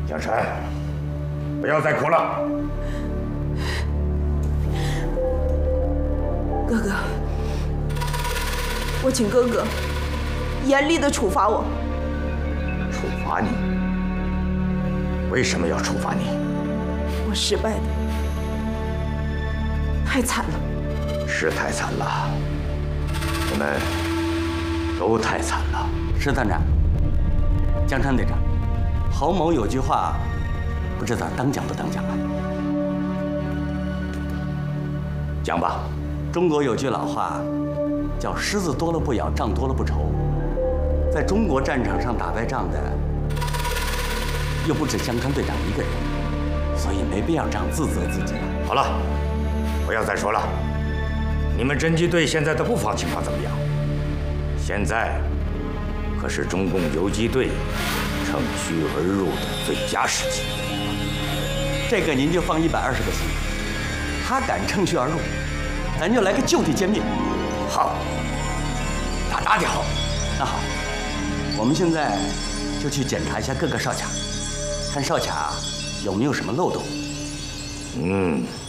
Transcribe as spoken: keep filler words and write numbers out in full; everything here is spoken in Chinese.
江山，不要再哭了。 哥哥，我请哥哥严厉的处罚我。 处罚你？为什么要处罚你？ 我失败的太惨了。 是太惨了，你们都太惨了。 石团长，江川队长，侯某有句话，不知道当讲不当讲啊？ 讲吧。 中国有句老话，叫“虱子多了不咬，仗多了不愁”。在中国战场上打败仗的，又不止江川队长一个人，所以没必要这样自责自己了。 好了，不要再说了。你们侦缉队现在的布防情况怎么样？现在可是中共游击队乘虚而入的最佳时机。 这个您就放一百二十个心，他敢乘虚而入，咱就来个就地歼灭。 好，打打就好。 那好，我们现在就去检查一下各个哨卡，看哨卡有没有什么漏洞。 嗯。